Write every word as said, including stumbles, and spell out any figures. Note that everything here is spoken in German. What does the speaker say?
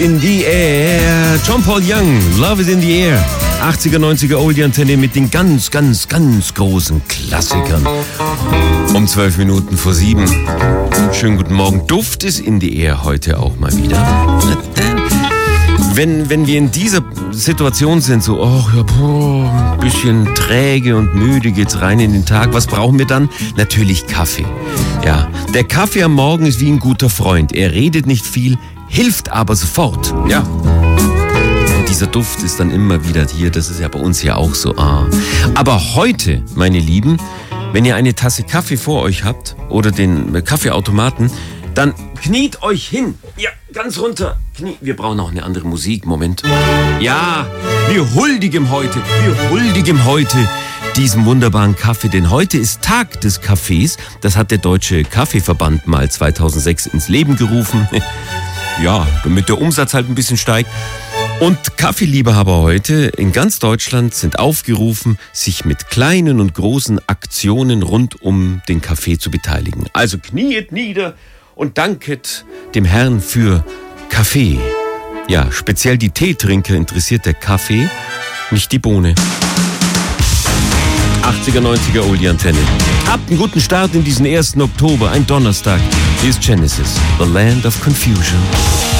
In the Air. John Paul Young, Love is in the Air. achtziger, neunziger Oldie-Antenne mit den ganz, ganz, ganz großen Klassikern. Um zwölf Minuten vor sieben. Schönen guten Morgen. Duft ist in the Air heute auch mal wieder. Wenn, wenn wir in dieser Situation sind, so, oh, ja, boah, ein bisschen träge und müde, geht's rein in den Tag. Was brauchen wir dann? Natürlich Kaffee. Ja, der Kaffee am Morgen ist wie ein guter Freund. Er redet nicht viel, hilft aber sofort. Ja. Und dieser Duft ist dann immer wieder hier. Das ist ja bei uns ja auch so. Ah. Aber heute, meine Lieben, wenn ihr eine Tasse Kaffee vor euch habt oder den Kaffeeautomaten, dann kniet euch hin. Ja, ganz runter. Knie. Wir brauchen noch eine andere Musik. Moment. Ja, wir huldigen heute. Wir huldigen heute diesem wunderbaren Kaffee. Denn heute ist Tag des Kaffees. Das hat der Deutsche Kaffeeverband mal zweitausendsechs ins Leben gerufen. Ja, damit der Umsatz halt ein bisschen steigt. Und Kaffeeliebhaber heute in ganz Deutschland sind aufgerufen, sich mit kleinen und großen Aktionen rund um den Kaffee zu beteiligen. Also kniet nieder und danket dem Herrn für Kaffee. Ja, speziell die Teetrinker interessiert der Kaffee, nicht die Bohne. achtziger, neunziger Oldie-Antenne. Habt einen guten Start in diesen ersten Oktober, ein Donnerstag. Hier ist Genesis, The Land of Confusion.